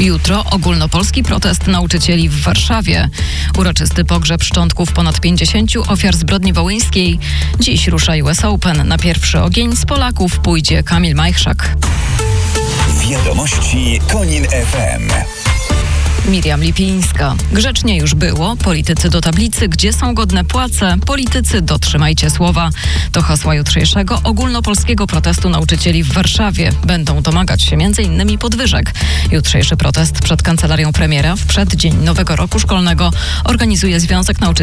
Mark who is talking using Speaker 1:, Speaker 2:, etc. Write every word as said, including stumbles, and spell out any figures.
Speaker 1: Jutro ogólnopolski protest nauczycieli w Warszawie. Uroczysty pogrzeb szczątków ponad pięćdziesięciu ofiar zbrodni wołyńskiej. Dziś rusza U S Open. Na pierwszy ogień z Polaków pójdzie Kamil Majchrzak.
Speaker 2: Wiadomości Konin F M.
Speaker 1: Miriam Lipińska. Grzecznie już było. Politycy do tablicy, gdzie są godne płace. Politycy, dotrzymajcie słowa. To hasła jutrzejszego ogólnopolskiego protestu nauczycieli w Warszawie. Będą domagać się między innymi podwyżek. Jutrzejszy protest przed kancelarią premiera w przeddzień nowego roku szkolnego organizuje Związek Nauczycieli